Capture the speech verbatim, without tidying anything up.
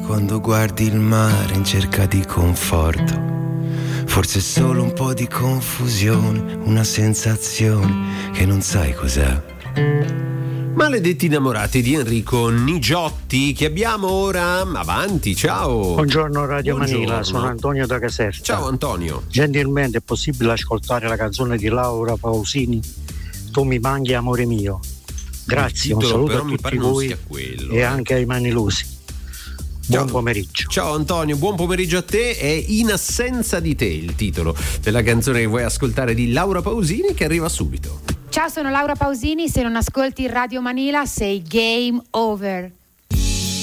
quando guardi il mare in cerca di conforto. Forse è solo un po' di confusione, una sensazione che non sai cos'è. Maledetti innamorati di Enrico Nigiotti, che abbiamo ora. Avanti, ciao. Buongiorno Radio Buongiorno. Manila, sono Antonio da Caserta. Ciao Antonio. Gentilmente è possibile ascoltare la canzone di Laura Pausini, Tu mi manchi amore mio? Grazie, un saluto a tutti voi quello, e eh. anche ai Manilusi. Buon Ciao. pomeriggio. Ciao Antonio, buon pomeriggio a te. È In assenza di te il titolo della canzone che vuoi ascoltare di Laura Pausini, che arriva subito. Ciao, sono Laura Pausini, se non ascolti Radio Manila sei game over.